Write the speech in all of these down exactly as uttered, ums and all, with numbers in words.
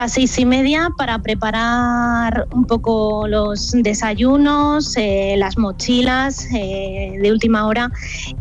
A seis y media para preparar un poco los desayunos, eh, las mochilas eh, de última hora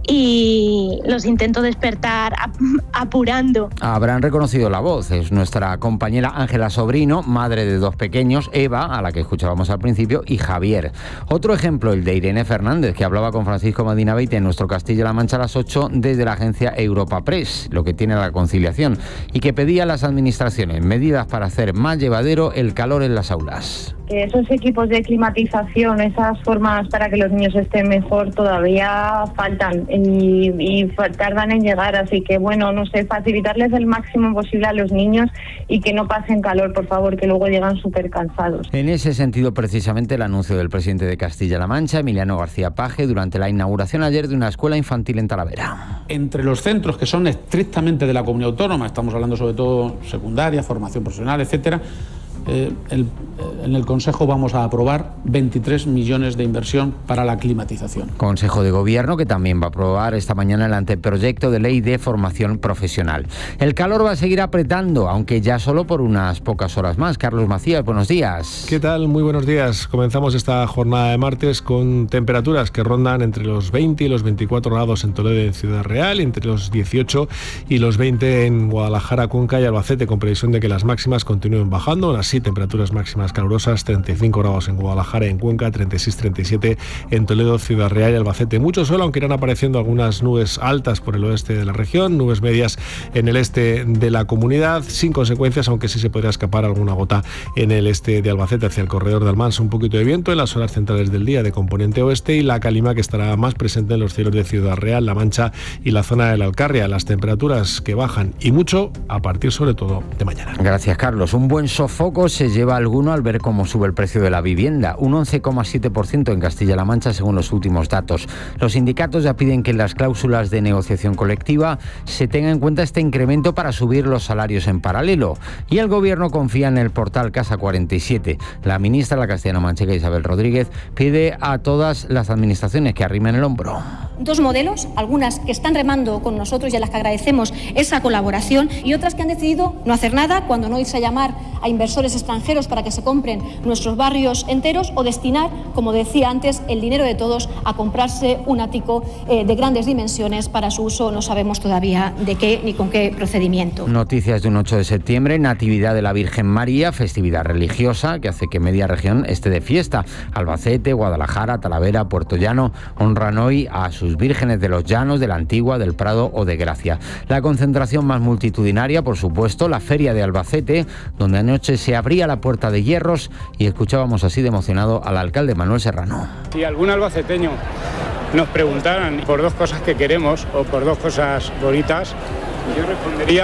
y los intento despertar ap- apurando. Habrán reconocido la voz, es nuestra compañera Ángela Sobrino, madre de dos pequeños, Eva, a la que escuchábamos al principio, y Javier. Otro ejemplo, el de Irene Fernández, que hablaba con Francisco Medina Beite en nuestro Castilla-La Mancha a las ocho desde la agencia Europa Press, lo que tiene la conciliación, y que pedía a las administraciones medidas para hacer más llevadero el calor en las aulas. Esos equipos de climatización, esas formas para que los niños estén mejor todavía faltan y, y tardan en llegar, así que bueno, no sé, facilitarles el máximo posible a los niños y que no pasen calor, por favor, que luego llegan súper cansados. En ese sentido, precisamente, el anuncio del presidente de Castilla-La Mancha, Emiliano García Paje, durante la inauguración ayer de una escuela infantil en Talavera. Entre los centros que son estrictamente de la comunidad autónoma, estamos hablando sobre todo secundaria, formación profesional, etcétera, Eh, el, en el Consejo vamos a aprobar veintitrés millones de inversión para la climatización. Consejo de Gobierno que también va a aprobar esta mañana el anteproyecto de ley de formación profesional. El calor va a seguir apretando, aunque ya solo por unas pocas horas más. Carlos Macías, buenos días. ¿Qué tal? Muy buenos días. Comenzamos esta jornada de martes con temperaturas que rondan entre los veinte y los veinticuatro grados en Toledo y en Ciudad Real, entre los dieciocho y los veinte en Guadalajara, Cuenca y Albacete, con previsión de que las máximas continúen bajando. Así, temperaturas máximas calurosas, treinta y cinco grados en Guadalajara y en Cuenca, treinta y seis treinta y siete en Toledo, Ciudad Real y Albacete. Mucho sol, aunque irán apareciendo algunas nubes altas por el oeste de la región, nubes medias en el este de la comunidad, sin consecuencias, aunque sí se podría escapar alguna gota en el este de Albacete hacia el corredor de Almansa. Un poquito de viento en las horas centrales del día de componente oeste y la calima que estará más presente en los cielos de Ciudad Real, La Mancha y la zona de la Alcarria. Las temperaturas que bajan y mucho a partir sobre todo de mañana. Gracias, Carlos. Un buen sofoco se lleva alguno al ver cómo sube el precio de la vivienda, un once coma siete por ciento en Castilla-La Mancha según los últimos datos. Los sindicatos ya piden que en las cláusulas de negociación colectiva se tenga en cuenta este incremento para subir los salarios en paralelo. Y el Gobierno confía en el portal Casa cuarenta y siete. La ministra de la castellano-manchega, Isabel Rodríguez, pide a todas las administraciones que arrimen el hombro. Dos modelos, algunas que están remando con nosotros y a las que agradecemos esa colaboración, y otras que han decidido no hacer nada, cuando no irse a llamar a inversores extranjeros para que se compren nuestros barrios enteros, o destinar, como decía antes, el dinero de todos a comprarse un ático eh, de grandes dimensiones para su uso, no sabemos todavía de qué ni con qué procedimiento. Noticias de un ocho de septiembre, Natividad de la Virgen María, festividad religiosa que hace que media región esté de fiesta. Albacete, Guadalajara, Talavera, Puerto Llano honran hoy a sus vírgenes de los Llanos, de la Antigua, del Prado o de Gracia. La concentración más multitudinaria, por supuesto, la Feria de Albacete, donde anoche se abría la puerta de hierros y escuchábamos así de emocionado al alcalde Manuel Serrano. Si algún albaceteño nos preguntaran por dos cosas que queremos o por dos cosas bonitas, yo respondería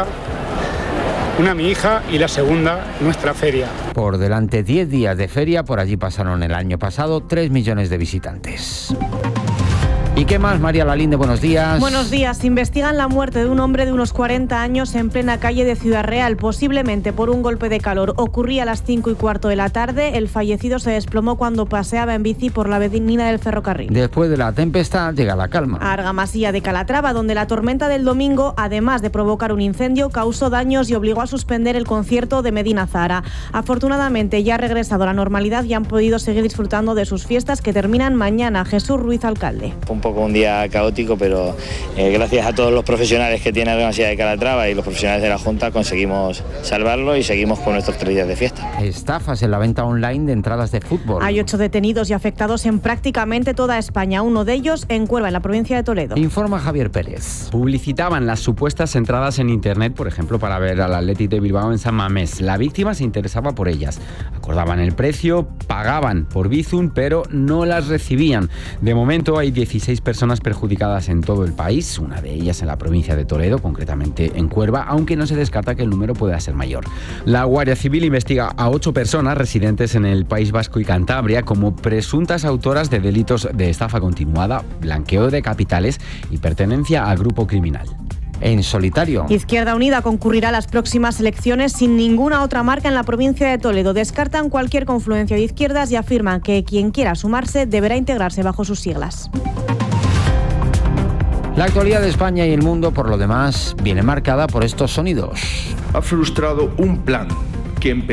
una mi hija y la segunda nuestra feria. Por delante diez días de feria, por allí pasaron el año pasado tres millones de visitantes. ¿Y qué más, María Lalinde? Buenos días. Buenos días. Investigan la muerte de un hombre de unos cuarenta años en plena calle de Ciudad Real, posiblemente por un golpe de calor. Ocurría a las cinco y cuarto de la tarde. El fallecido se desplomó cuando paseaba en bici por la avenida del Ferrocarril. Después de la tempestad llega la calma. A Argamasilla de Calatrava, donde la tormenta del domingo, además de provocar un incendio, causó daños y obligó a suspender el concierto de Medina Zahara. Afortunadamente ya ha regresado a la normalidad y han podido seguir disfrutando de sus fiestas, que terminan mañana. Jesús Ruiz, alcalde. Un poco un día caótico, pero eh, gracias a todos los profesionales que tiene la Universidad de Calatrava y los profesionales de la Junta conseguimos salvarlo y seguimos con nuestros tres días de fiesta. Estafas en la venta online de entradas de fútbol. Hay ocho detenidos y afectados en prácticamente toda España, uno de ellos en Cuerva, en la provincia de Toledo. Informa Javier Pérez. Publicitaban las supuestas entradas en internet, por ejemplo, para ver al Athletic de Bilbao en San Mamés. La víctima se interesaba por ellas. Acordaban el precio, pagaban por Bizum, pero no las recibían. De momento hay dieciséis personas perjudicadas en todo el país, una de ellas en la provincia de Toledo, concretamente en Cuerva, aunque no se descarta que el número pueda ser mayor. La Guardia Civil investiga a ocho personas residentes en el País Vasco y Cantabria como presuntas autoras de delitos de estafa continuada, blanqueo de capitales y pertenencia a grupo criminal. En solitario. Izquierda Unida concurrirá a las próximas elecciones sin ninguna otra marca en la provincia de Toledo. Descartan cualquier confluencia de izquierdas y afirman que quien quiera sumarse deberá integrarse bajo sus siglas. La actualidad de España y el mundo, por lo demás, viene marcada por estos sonidos. Ha frustrado un plan que empezó